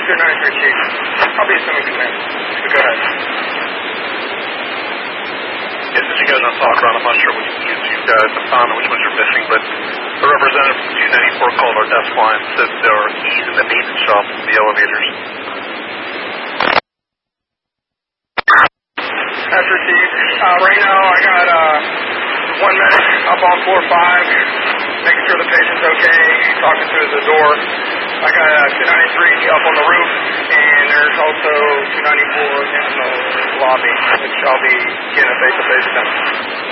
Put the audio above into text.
293 Chief. I'll be assuming command. So go ahead. Yeah, since you guys are on talk around, I'm not sure which keys you guys have found and which ones you're missing, but the representative from 294 called our desk line said there are keys in the maintenance shop of the elevators. After Chief. Right now I got one medic up on floor 5, making sure the patient's okay, talking to the door. I got 293 up on the roof, and there's also 294 in the lobby, which I'll be getting a face-to-face with them.